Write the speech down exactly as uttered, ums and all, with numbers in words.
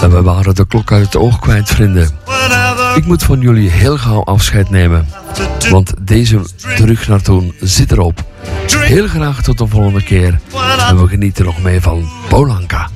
En we waren de klok uit het oog kwijt, vrienden. Ik moet van jullie heel gauw afscheid nemen. Want deze terug naar toen zit erop. Heel graag tot de volgende keer. En we genieten nog mee van Paul Anka.